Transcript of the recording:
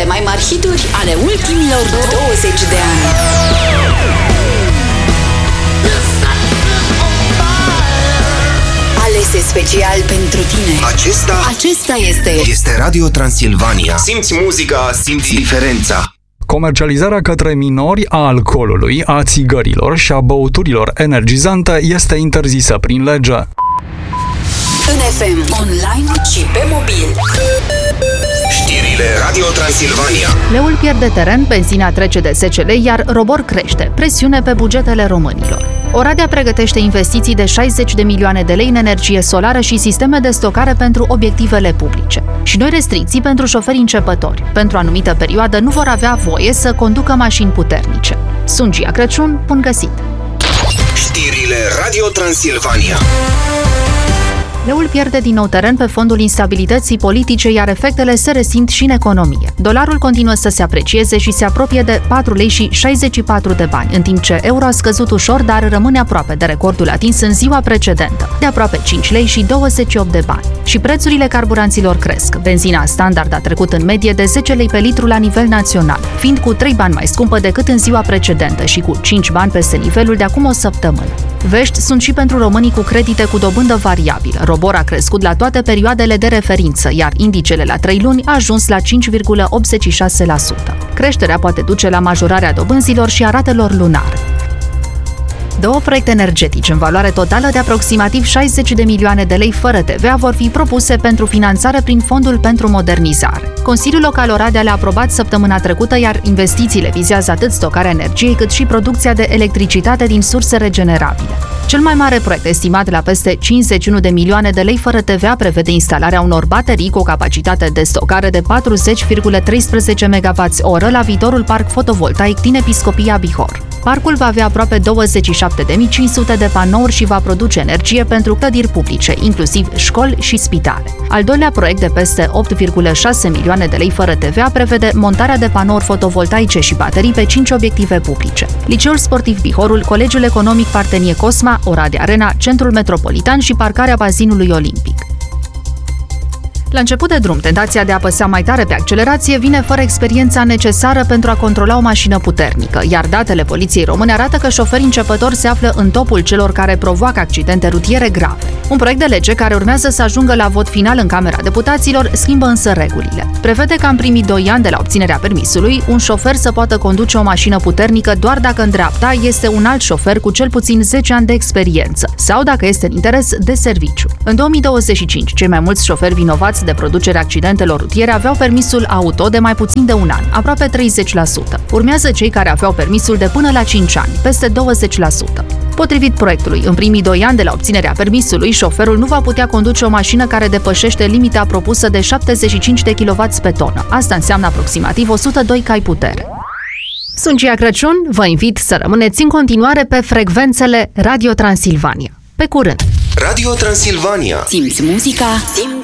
Cele mai mari hituri ale ultimilor 20 de ani. Alese special pentru tine. Acesta este Radio Transilvania. Simți muzica, simți diferența. Comercializarea către minori a alcoolului, a țigărilor și a băuturilor energizante este interzisă prin lege. În FM, online și pe mobil. Știrile Radio Transilvania. Leul pierde teren, benzina trece de 10 lei, iar robor crește. Presiune pe bugetele românilor. Oradea pregătește investiții de 60 de milioane de lei în energie solară și sisteme de stocare pentru obiectivele publice. Și noi restricții pentru șoferi începători. Pentru o anumită perioadă nu vor avea voie să conducă mașini puternice. Sunt Gia Crăciun, bun găsit! Știrile Radio Transilvania. Leul pierde din nou teren pe fondul instabilității politice, iar efectele se resimt și în economie. Dolarul continuă să se aprecieze și se apropie de 4 lei și 64 de bani, în timp ce euro a scăzut ușor, dar rămâne aproape de recordul atins în ziua precedentă, de aproape 5 lei și 28 de bani. Și prețurile carburanților cresc. Benzina standard a trecut în medie de 10 lei pe litru la nivel național, fiind cu 3 bani mai scumpă decât în ziua precedentă și cu 5 bani peste nivelul de acum o săptămână. Vești sunt și pentru românii cu credite cu dobândă variabilă. Robor a crescut la toate perioadele de referință, iar indicele la 3 luni a ajuns la 5,86%. Creșterea poate duce la majorarea dobânzilor și a ratelor lunare. 2 proiecte energetice în valoare totală de aproximativ 60 de milioane de lei fără TVA vor fi propuse pentru finanțare prin Fondul pentru Modernizare. Consiliul Local Oradea le-a aprobat săptămâna trecută, iar investițiile vizează atât stocarea energiei cât și producția de electricitate din surse regenerabile. Cel mai mare proiect, estimat la peste 51 de milioane de lei fără TVA, prevede instalarea unor baterii cu o capacitate de stocare de 40,13 MWh la viitorul parc fotovoltaic din Episcopia Bihor. Parcul va avea aproape 27.500 de panouri și va produce energie pentru clădiri publice, inclusiv școli și spitale. Al doilea proiect de peste 8,6 milioane de lei fără TVA prevede montarea de panouri fotovoltaice și baterii pe 5 obiective publice: Liceul Sportiv Bihorul, Colegiul Economic Partenie Cosma, Oradea Arena, Centrul Metropolitan și parcarea bazinului olimpic. La început de drum, tentația de a apăsa mai tare pe accelerație vine fără experiența necesară pentru a controla o mașină puternică, iar datele poliției române arată că șoferii începători se află în topul celor care provoacă accidente rutiere grave. Un proiect de lege care urmează să ajungă la vot final în Camera Deputaților schimbă însă regulile. Prevede ca în primii 2 ani de la obținerea permisului, un șofer să poată conduce o mașină puternică doar dacă în dreapta este un alt șofer cu cel puțin 10 ani de experiență sau dacă este în interes de serviciu. În 2025, cei mai mulți șoferi vinovați de producerea accidentelor rutiere aveau permisul auto de mai puțin de un an, aproape 30%. Urmează cei care aveau permisul de până la 5 ani, peste 20%. Potrivit proiectului, în primii 2 ani de la obținerea permisului, șoferul nu va putea conduce o mașină care depășește limita propusă de 75 de kW pe tonă. Asta înseamnă aproximativ 102 cai putere. Sunt Gia Crăciun, vă invit să rămâneți în continuare pe frecvențele Radio Transilvania. Pe curând! Radio Transilvania. Simți muzica, simți